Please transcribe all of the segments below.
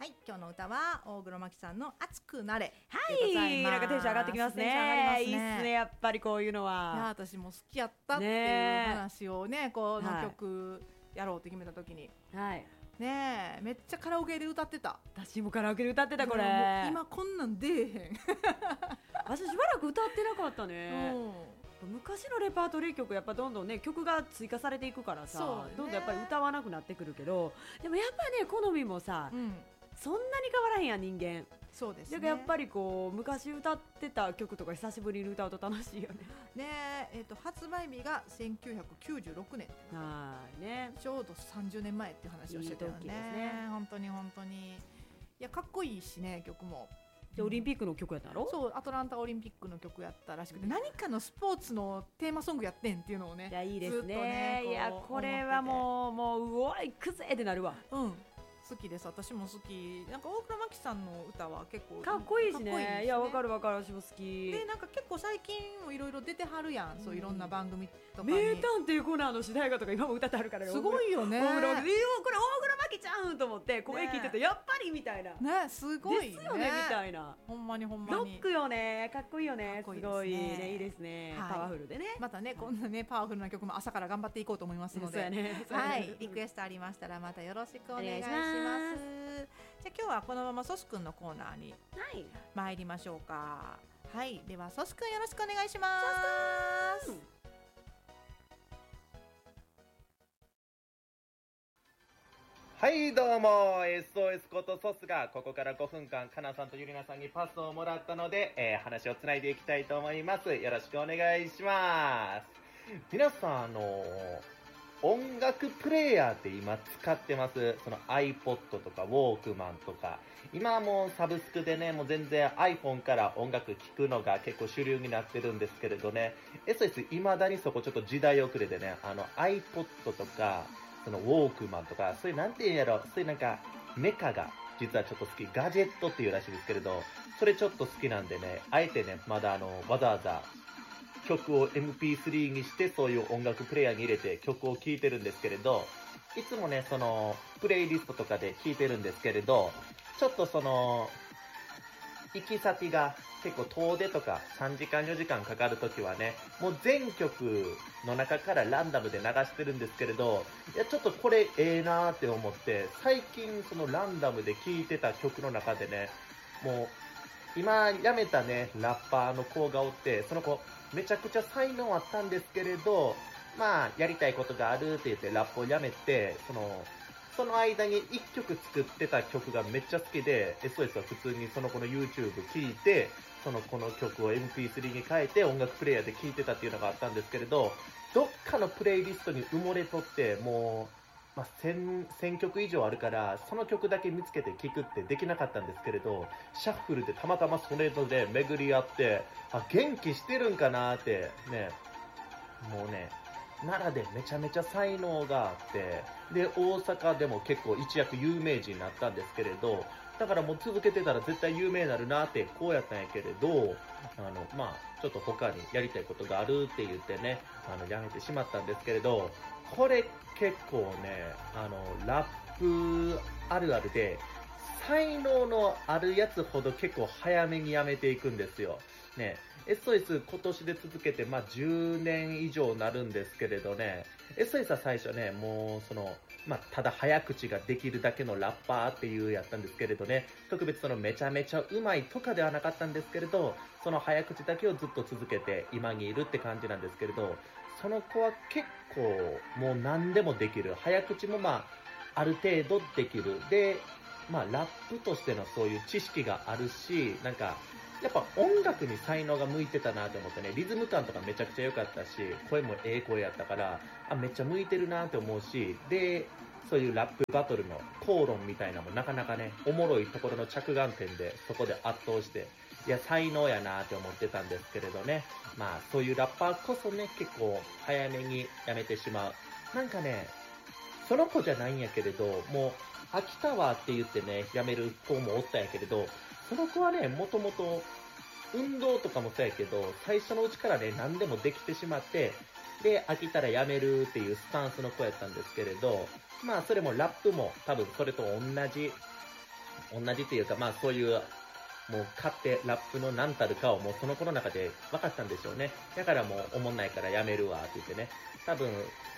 はい、今日の歌は大黒摩季さんの熱くなれ。 はい、なんかテンション上がってきますね。いいっすね、やっぱりこういうのは。 いや、私も好きやったっていう話をね、この曲やろうって決めた時に。はい。ねえ、めっちゃカラオケで歌ってた。 私もカラオケで歌ってたこれ。 今こんなん出えへん。 私しばらく歌ってなかったね。昔のレパートリー曲やっぱどんどんね曲が追加されていくからさ、どんどんやっぱり歌わなくなってくるけど、でもやっぱね好みもさ、そんなに変わらへんやん人間。 そうですね。 だからやっぱりこう昔歌ってた曲とか久しぶりに歌うと楽しいよね。 ね、発売日が1996年。はいね。ちょうど30年前っていう話をしてたよね。本当に本当に。いやかっこいいしね曲も。 でオリンピックの曲やったろ。 そうアトランタオリンピックの曲やったらしくて、何かのスポーツのテーマソングやってんっていうのをね。 いやいいですね。いやこれはもううおいくぜってなるわ。 好きです。私も好き。なんか大黒摩季さんの歌は結構かっこいいしね。いやわかるわかる、私も好きで、なんか結構最近もいろいろ出てはるやん、そういろんな番組とかに。 名探偵コナンの主題歌とか今も歌ってはるからすごいよね。 これ大黒摩季ちゃんと思って声聞いててやっぱりみたいなね、すごいですよねみたいな。 ほんまにほんまにロックよね、かっこいいよね。すごいね、いいですね。パワフルでね。 またねこんなねパワフルな曲も朝から頑張っていこうと思いますので、はい、リクエストありましたらまたよろしくお願いします。じゃあ今日はこのままソスくんのコーナーに参りましょうか。はい、ではソスくんよろしくお願いします。 はいどうも SOS ことソスがここから5分間かなさんとゆりなさんにパスをもらったので、話をつないでいきたいと思います。よろしくお願いします。皆さん音楽プレイヤーって今使ってます？その iPod とかウォークマンとか。今もうサブスクでね、もう全然 iPhone から音楽聴くのが結構主流になってるんですけれどね、SOS 未だにそこちょっと時代遅れでね、iPod とか、そのウォークマンとか、そういうなんて言うんやろ、そういうなんかメカが実はちょっと好き。ガジェットっていうらしいですけれど、それちょっと好きなんでね、あえてね、まだわざわざ曲を MP3 にしてそういう音楽プレイヤーに入れて曲を聴いてるんですけれど、いつもね、そのプレイリストとかで聴いてるんですけれど、ちょっとその行き先が結構遠出とか3時間4時間かかるときはね、もう全曲の中からランダムで流してるんですけれど、いやちょっとこれなーって思って、最近そのランダムで聴いてた曲の中でね、もう今辞めたね、ラッパーの子がおって、その子めちゃくちゃ才能あったんですけれど、まあやりたいことがあるって言ってラップを辞めて、その間に一曲作ってた曲がめっちゃ好きで、SOS は普通にその子の YouTube 聞いて、その子の曲を MP3 に変えて音楽プレイヤーで聴いてたっていうのがあったんですけれど、どっかのプレイリストに埋もれとって、もう、1000曲以上あるから、その曲だけ見つけて聴くってできなかったんですけれど、シャッフルでたまたまそれぞれ巡り合って、元気してるんかなーってね、もうね、奈良でめちゃめちゃ才能があって、で、大阪でも結構一躍有名人になったんですけれど、だからもう続けてたら絶対有名になるなってこうやったんやけれど、ちょっと他にやりたいことがあるって言ってね、やめてしまったんですけれど、これ結構ね、ラップあるあるで、才能のあるやつほど結構早めにやめていくんですよ。ね、SOS 今年で続けて10年以上なるんですけれどね、SOS は最初ね、もうただ早口ができるだけのラッパーっていうやったんですけれどね、特別めちゃめちゃ上手いとかではなかったんですけれど、その早口だけをずっと続けて今にいるって感じなんですけれど、その子は結構もう何でもできる。早口もある程度できる。で、ラップとしてのそういう知識があるし、なんか、やっぱ音楽に才能が向いてたなと思ってね、リズム感とかめちゃくちゃ良かったし、声も声やったから、めっちゃ向いてるなって思うし、で、そういうラップバトルの口論みたいなのもなかなかね、おもろいところの着眼点で、そこで圧倒して、いや、才能やなって思ってたんですけれどね、そういうラッパーこそね、結構早めにやめてしまう。なんかね、その子じゃないんやけれど、もう、飽きたわって言ってね、やめる子もおったんやけれど、その子はね、もともと運動とかもそうやけど、最初のうちからね、何でもできてしまって、で、飽きたらやめるっていうスタンスの子やったんですけれど、それもラップも多分それと同じ同じというか、まあそういう、もう買ってラップの何たるかをもうその子の中で分かったんでしょうね。だからもうおもんないからやめるわって言ってね。多分、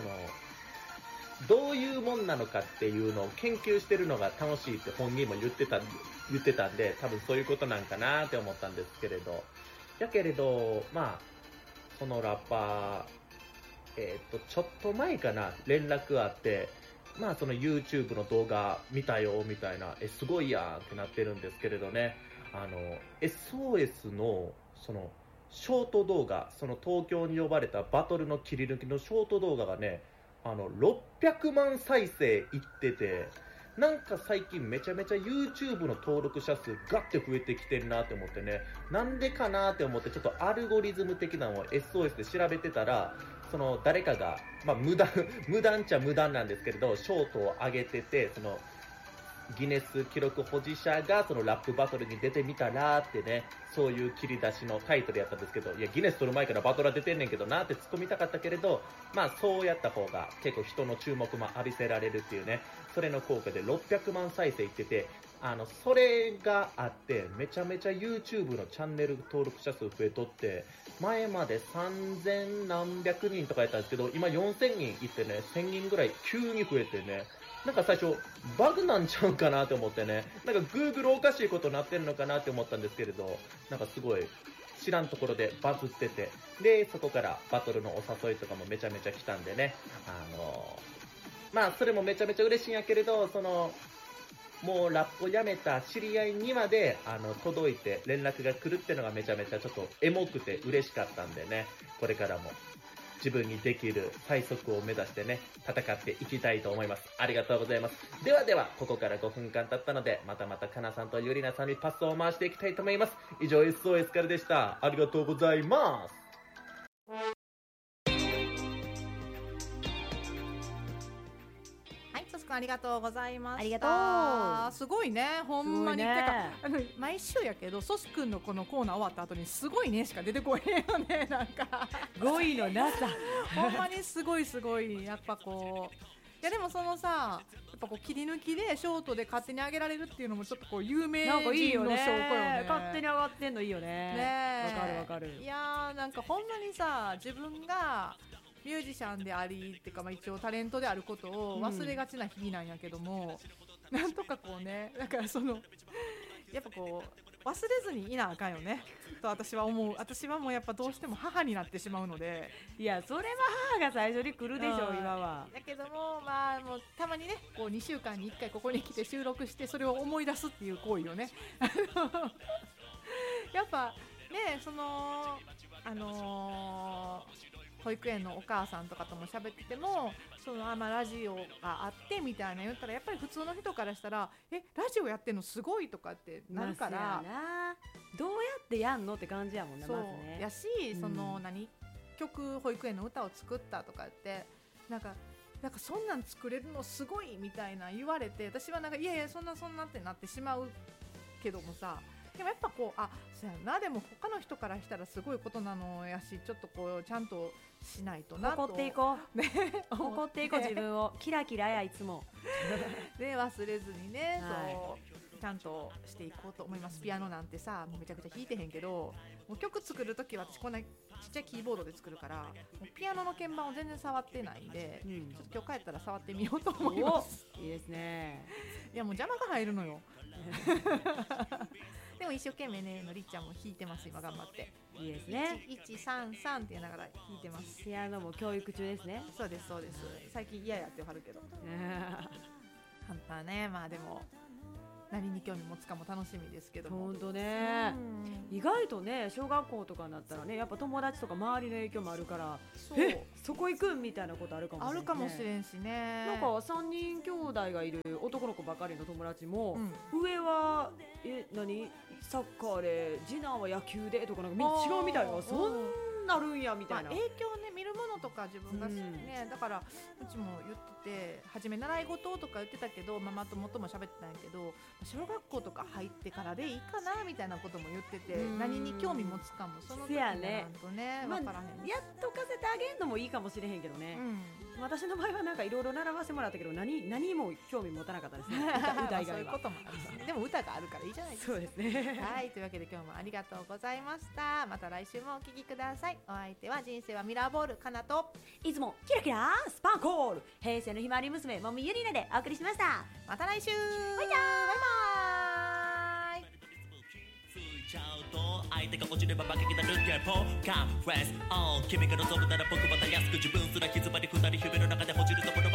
どういうもんなのかっていうのを研究してるのが楽しいって本人も言ってたんで、多分そういうことなんかなって思ったんですけれど。やけれど、まあ、そのラッパー、ちょっと前かな、連絡あって、まあその YouTube の動画見たよみたいな、すごいやんってなってるんですけれどね。SOS のそのショート動画、その東京に呼ばれたバトルの切り抜きのショート動画がね、600万再生いってて、なんか最近めちゃめちゃ YouTube の登録者数ガッて増えてきてるなって思ってね、なんでかなって思ってちょっとアルゴリズム的なのを SOS で調べてたら、その誰かが、まあ無断っちゃ無断なんですけれど、ショートを上げてて、そのギネス記録保持者がそのラップバトルに出てみたらってね、そういう切り出しのタイトルやったんですけど、いやギネス取る前からバトラー出てんねんけどなって突っ込みたかったけれど、まあそうやった方が結構人の注目も浴びせられるっていうね、それの効果で600万再生いってて、それがあってめちゃめちゃ YouTube のチャンネル登録者数増えとって、前まで3000何百人とかやったんですけど、今4000人いってね、1000人ぐらい急に増えてね、なんか最初バグなんちゃうかなって思ってね、なんか Google おかしいことになってるのかなって思ったんですけれど、なんかすごい知らんところでバズってて、でそこからバトルのお誘いとかもめちゃめちゃ来たんでね、まあそれもめちゃめちゃ嬉しいんやけれど、もうラップをやめた知り合いにまで届いて連絡が来るっていうのがめちゃめちゃちょっとエモくて嬉しかったんでね、これからも自分にできる最速を目指してね、戦っていきたいと思います。ありがとうございます。ではでは、ここから5分間経ったので、またかなさんとゆりなさんにパスを回していきたいと思います。以上 SOS からでした。ありがとうございます。 ありがとうございました。 ありがとう。 すごいね、ほんまに。 ね、 てか毎週やけど、ソス君のこのコーナー終わった後にすごいねしか出てこへんよね。なんか語彙のなさほんまにすごいやっぱこう、いやでもそのさ、やっぱこう切り抜きでショートで勝手に上げられるっていうのもちょっとこう有名人の証拠よね。 勝手に上がってんのいいよね。わかる。 いやー、なんかほんまにさ、自分がミュージシャンでありっていうか、まあ、一応タレントであることを忘れがちな日々なんやけども、なんとかこうね、だからやっぱこう忘れずにいなあかんよねと私は思う。私はもうやっぱどうしても母になってしまうので、 いやそれは母が最初に来るでしょ、今は。 だけども、まあもうたまにね、こう2週間に1回ここに来て収録してそれを思い出すっていう行為をねやっぱね、保育園のお母さんとかとも喋ってても、ラジオがあってみたいな言ったら、やっぱり普通の人からしたらラジオやってんのすごいとかってなるから、 どうやってやんのって感じやもんね。 そうまずね、 やし、曲保育園の歌を作ったとかってなんかそんなん作れるのすごいみたいな言われて、私はなんかいやいやそんなってなってしまうけどもさ、でもやっぱこう、そうやな、でも他の人からしたらすごいことなのやし、ちょっとこうちゃんとしないとなと誇っていこう、ね、誇っていこう自分をキラキラやいつもで忘れずにね、そうちゃんとしていこうと思います。ピアノなんてさ、もうめちゃくちゃ弾いてへんけど、もう曲作るときは私こんなちっちゃいキーボードで作るから、もうピアノの鍵盤を全然触ってないんで、ちょっと今日帰ったら触ってみようと思います。 いいですね。 いやもう邪魔が入るのよでも一生懸命ね、りっちゃんも弾いてます。今頑張っていいですね。 133って言いながら弾いてます。 ピアノも教育中ですね。 そうですそうです。最近嫌やって言わはるけど本当はね、まあでも何に興味持つかも楽しみですけども。 本当ね、意外とね、小学校とかになったらね、やっぱ友達とか周りの影響もあるから、そこ行くみたいなことあるかもしれない、ね、 あるかもしれんしね。 なんか3人兄弟がいる男の子ばかりの友達も、上はサッカーで、次男は野球でとか、なんか違うみたいな。そんなるんやみたいな、 影響ね、見るものとか自分がね、だからうちも言ってて、初め習い事とか言ってたけど、ママ友とも喋ってたんやけど、小学校とか入ってからでいいかなみたいなことも言ってて、何に興味持つかもその時にならんとね、分からへん、 やっとかせてあげるのもいいかもしれへんけどね、私の場合はなんかいろいろ習わせてもらったけど、何も興味持たなかったですね歌以外は。そういうこともあるし、ね、でも歌があるからいいじゃないですか。 そうですね。 はい、というわけで今日もありがとうございました。また来週もお聞きください。お相手は人生はミラーボールかなと、 いつもキラキラスパーコール平成のひまわり娘もみゆりなでお送りしました。 また来週。 バイバイ。 ちゃうと相手が落ちれば負けになるけポカンフェスオン君が望むなら僕また安く自分すら気づまり二人夢の中で落ちるところ